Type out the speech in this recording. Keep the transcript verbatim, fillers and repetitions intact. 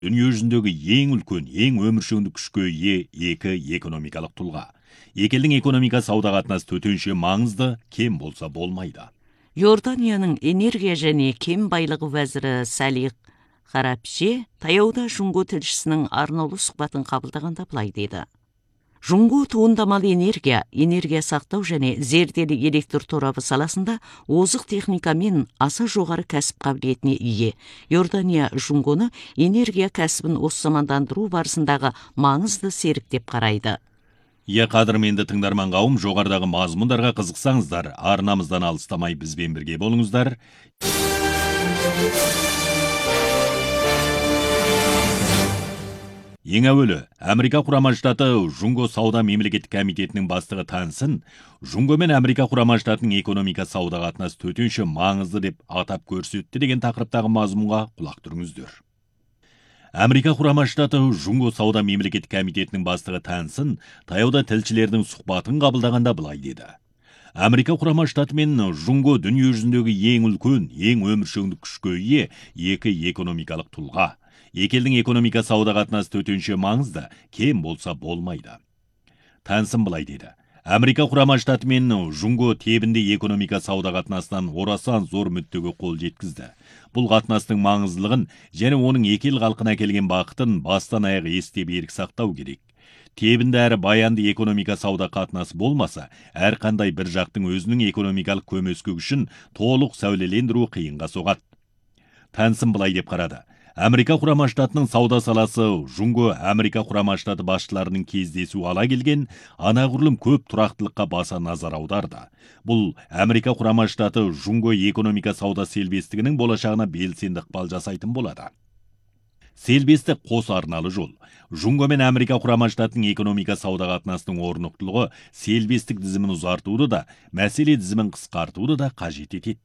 Дүние жүзіндегі ең үлкен, ең өміршеңдік күшке ие екі экономикалық тұлға. Екі елдің экономика сауда қатынасы төтенше маңызды, кем болса болмайды. Иорданияның энергия және кен байлығы вәзірі Салих Харапши таяуда Жұңго тілшісінің арнаулы сұхбатын қабылдағанда былай деді. Жұңго туындамалы энергия, энергия сақтау және зерделі электр торабы саласында озық техника мен аса жоғары кәсіп қабілетіне ие. Иордания Жұңгоны энергия кәсібін осы замандандыру барысындағы маңызды серік деп қарайды. Е қадірменді тыңдарман қауым, жоғарыдағы мазмұндарға қызықсаңыздар, арнамыздан алыстамай бізбен бірге болыңыздар. Ең әуелі, Америка құрама штаты Жұңго сауда мемлекеттік комитетінің бастығы Тансын, Жұңго мен Америка құрама штатының экономика сауда қатынасы төтенше маңызды деп атап көрсетті деген тақырыптағы мазмұнға құлақ түріңіздер. Америка құрама штаты Жұңго сауда мемлекеттік комитетінің бастығы Тансын таяуда тілшілердің сұхбатын қабылдағанда былай деді. Америка құрама штаты мен Жұңго дүние жүзіндегі ең үлкен, ең өміршеңдік күшке ие екі экономикалық тұлға. Екі елдің экономика сауда қатынасы төтенше маңызды, кем болса болмайды. Тансын былай деді. Америка құрама штаты мен Жұңго тебінде экономика сауда қатынасынан орасан зор мүддеге қол жеткізді. Бұл қатынастың маңыздылығын және оның екі ел халқына келген бақытын бастан аяқ есте берік сақтау керек. Тебінді әрі баянды экономика сауда қатынасы болмаса, әрқандай бір жақтың өзінің экономикалық көмескі үшін толық сәулелендіру қиынға соғады. Тансын былай деп қарады. Америка құрама штатының сауда саласы Жұңго Америка құрама штаты басшыларының кездесу ала келген анағұрлым көп тұрақтылыққа баса назар аударды. Бұл Америка құрама штаты Жұңго экономика сауда селбестігінің болашағына белсенді ықпал жасайтын болады. Селбестік қос арналы жол. Жұңго мен Америка құрама штатының экономика сауда қатынасының орнықтылығы селбестік тізімін ұзартуды да, мәселе тізімін қысқартуды да қажет етеді.